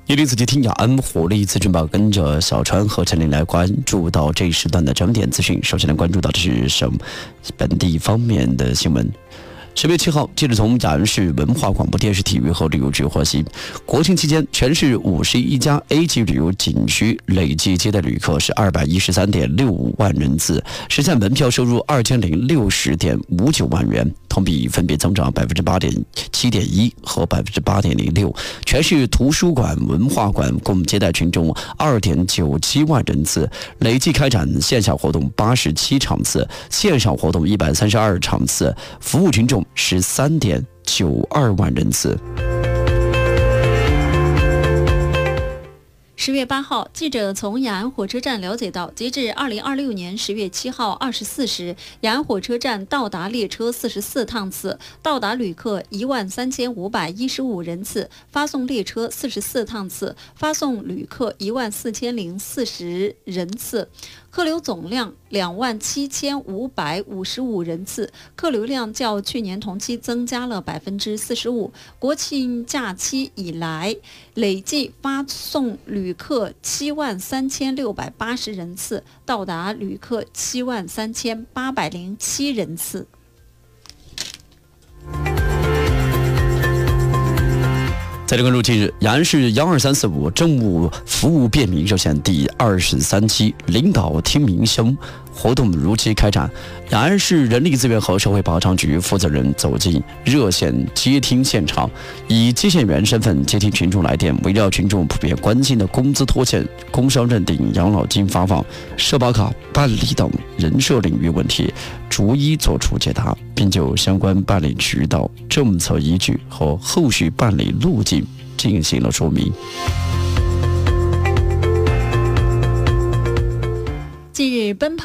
一律自己听雅安火力资讯报，跟着小川和陈琳来关注到这一时段的整点资讯。首先来关注到的是本地方面的新闻。10月7号，记者从雅安市文化广播电视体育和旅游局获悉，国庆期间，全市51家 A 级旅游景区累计接待旅客是213.65万人次，实现门票收入2060.59万元，同比分别增长8.7.1%和8.06%。全市图书馆、文化馆共接待群众2.97万人次，累计开展线下活动87场次，线上活动132场次，服务群众13.92万人次。 10月8号，记者从雅安火车站了解到，截至2026年10月7号24时，雅安火车站到达列车44趟次，到达旅客13515人次，发送列车44趟次，发送旅客14040人次，客流总量27555人次，客流量较去年同期增加了45%。国庆假期以来，累计发送旅客73680人次，到达旅客73807人次。 在这个近日，雅安市12345政务服务便民热线第23期领导听民声活动如期开展。雅安市人力资源和社会保障局负责人走进热线接听现场，以接线员身份接听群众来电，围绕群众普遍关心的工资拖欠、工伤认定、养老金发放、社保卡办理等人社领域问题，逐一作出解答，并就相关办理渠道、政策依据和后续办理路径进行了说明。 近日，奔跑